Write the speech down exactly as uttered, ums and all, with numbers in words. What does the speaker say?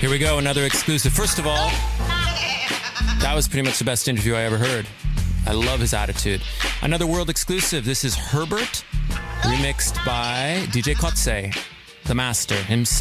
Here we go, another exclusive. First of all, that was pretty much the best interview I ever heard. I love his attitude. Another world exclusive. This is Herbert, remixed by D J Kotze, the master himself.